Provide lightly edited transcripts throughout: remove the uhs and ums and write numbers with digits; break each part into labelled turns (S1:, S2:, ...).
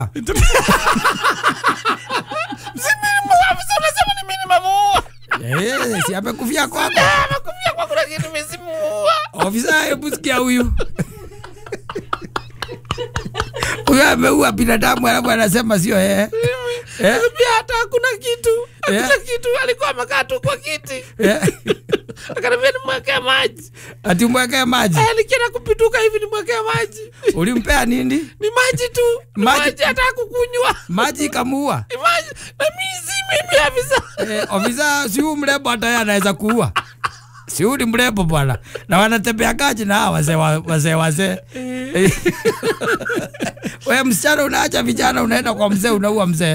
S1: Si amekufia kwako. Amekufia kwako lakini umesimuua. Ofisa hebu sikia huyu. Huyu ameua binadamu alafu anasema sio yeye. Pia hata hakuna kitu. Hakuna kitu, alikuwa amekaa tu kwa kiti. Akaniambia nimwekee maji. Ati mwekee maji? Nikienda kupituka hivi nimwekee maji. Ulimpea nini? Ni maji tu. Maji hata kukunywa. Maji kamuua. Maji na mimi afisa. Ofisa si mrembo hata yeye anaweza kuua. Si uli mrembo bwana. Na wanatembea kaji na wazee. Wewe msichana unaacha vijana unaenda kwa mzee unaua mzee.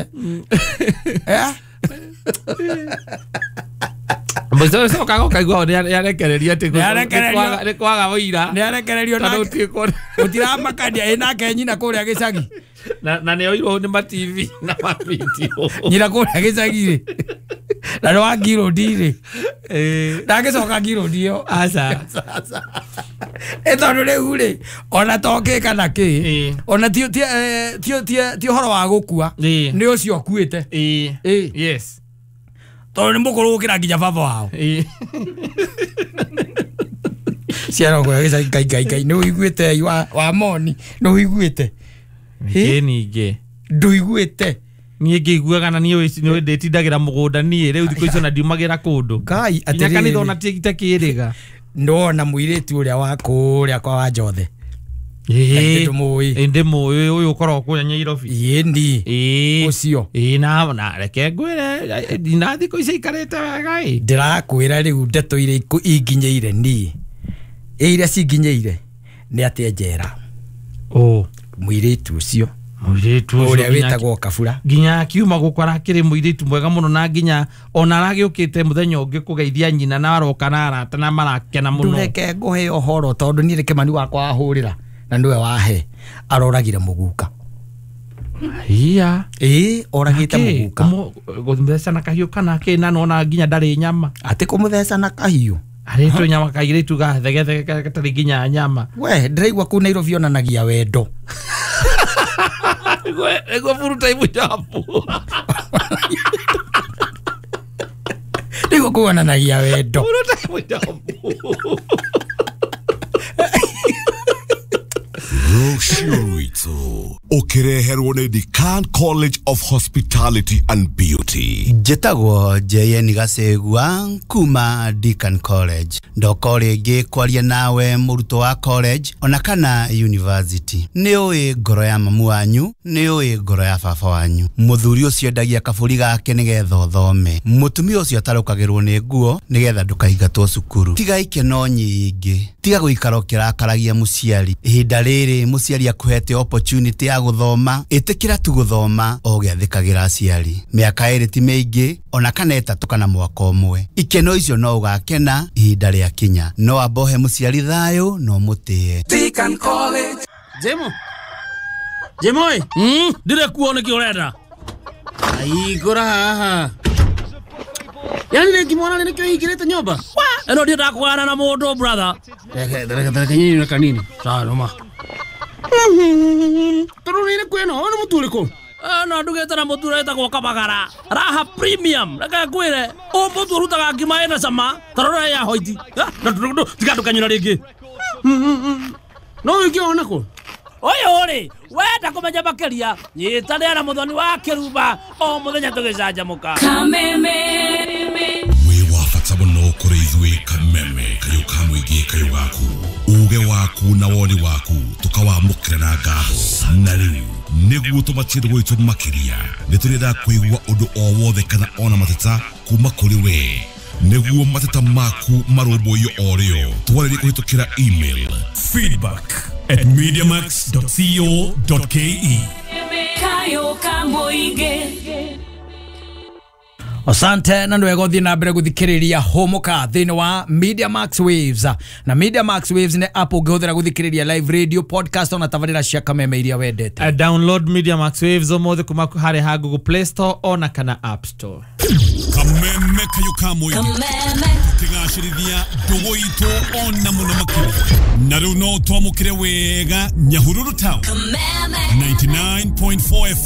S1: Mzee sio kako kaigwa yarekereria tiko. Yarekereria kwaga wira. Yarekererio na utirama kadia ina kenyina kule agicagi. Na neo iro ni ma TV na ma video. Nyira kule agicagi. Na ro agiro ndire. Ndagicoka ngiro ndio. Aca. Etondo riu ri ona toke kana ki. Ona ti horo wa gukua. Ni ucio kuite. Yes. Toro ni mukuru ukira nginya baba wao. Ciara ngo yagica kai no iguite wa moni no iguite. Ninge. Nduiguite. Niĩ ngĩiguaga na niĩ ndĩtindagira mũgũnda niĩ rĩu thikũ icio na ndiumagira kũndũ. Ngai atĩ kanitha ona tiĩgite kĩrĩga. Ndona mũirĩtu ũrĩa wa kũrĩa kwa Wanjothe. Ĩndĩ mũĩ ũyũ ũkoragwo kũrĩa Nyairobi. Ĩndĩ. Ũcio. Na reke ngwĩre ndina thikũ icio ikarĩte wega ĩ. Ndĩrakwĩra rĩu ndeto iria inginyĩire niĩ. Iria cinginyĩire nĩ atĩ njera. Mũirĩtu ũcio. Mũirĩtu ũrĩa wĩtagwo Kabura. Nginya akiuma gũkora kĩrĩ mũirĩtu mwega mũno na nginya ona aragĩũkĩte mũthenya ũngĩ kũgeithia nyina na aroka na arata na marakena mũno. Ndũreke ngũhe ũhoro tondũ niĩ Kĩmani wakwa ahũrĩra na nĩwe wahe aroragire mũguka. Iya. Oragĩte mũguka. Gũtheca na kahiũ kana kĩna nona nginya ndarĩ nyama. Atĩ kũmũtheca na kahiũ. Arĩtwo nyama kairĩtu gathegethege gatarĩ nginya nyama. We ndĩraigua kũu Nairobi onanagia wendo. Ego furuta ibu chapu. Digo kuona na ya wedo. Furuta ibu chapu.
S2: Roshuito okireherwo ni Dekan College of Hospitality and Beauty.
S3: Jetagwo JN Gasegwa kuma Dekan College. Ndoko rĩngĩ kwaria nawe mũrutwo wa college ona kana university. Nĩũĩ ngoro ya mamu wanyu, nĩũĩ ngoro ya baba wanyu. Mũthuri ũcio endagia kaburi gake nĩgetha ũthome. Mũtumia ũcio atarũkagĩrwo nĩ nguo nĩgetha ndũkaingatwo cukuru. Tiga ikeno nyingĩ. Tiga gũikara ũkĩrakaragia mũciari. Ihinda rĩrĩ mũciari akuhete opportunity ya gũthoma. Ĩtĩkĩra tu gũthoma o gĩathĩkagĩra aciari. Mĩaka ĩrĩ ti mĩingĩ ona kana ĩtatũ kana mwaka ũmwe. Ikeno icio no ũgakena ihinda rĩa kinya. No abohe mũciari thayũ no mũtĩe.
S4: Dekan College.
S5: Jemoi. Dire kuona kĩ ũrenda. Ai ngora haha. Yani nĩ kimona nĩ kĩo ingĩrĩte nyũmba. Eno ndio ndakwana na mũndũ brother. Reke nyinyi na kanini. Sawa noma. Tũrũnĩ kwĩno ona mũturĩkũ. No ndugĩte na mũtura etagwo Kabagara. Raha premium. Reke ngwĩre o mũtu rutaga ngima ĩna cama. Tarora ya hoiti. Tiga ndũkanyũra rĩngĩ. No ũngĩona kũ? Oyo rĩ, wenda kũmenya makĩria. Nyita na mũthoni wa Kĩrumba o mũthenya tũgĩcanjamũka. Kameme.
S2: Wĩ wa bata mũno kũrĩ ithuĩ Kameme, kayũ ka mũingĩ kayũ gaku. Uge waku na woni waku tukawamũkĩra na ngatho. Na rĩu nĩguo tũmatie gwitũ makĩria nĩtũrenda kũigua ũndũ o wothe kana ona mateta kuma kũrĩ we. Nĩguo mateta maku marũmbũiyo o rĩo twarĩrie kũhĩtũkĩra email
S6: feedback@mediamax.co.ke.
S4: Kayo kamboige.
S1: Asante na ndwego thina na mbere guthikiriria homoka thini wa Media Max Waves. Na Media Max Waves ne app ũngĩhũthĩra guthikiriria live radio podcast ona tabarĩra cia Kameme iria wendete.
S5: Download Media Max Waves omothe kuma harĩ ha Google Play Store ona kana App Store.
S2: Kameme kayo kamoy. Tigashirithia dogo ito ona muno makiri. Naru no tuamukire wega Nyahururu Town. 99.4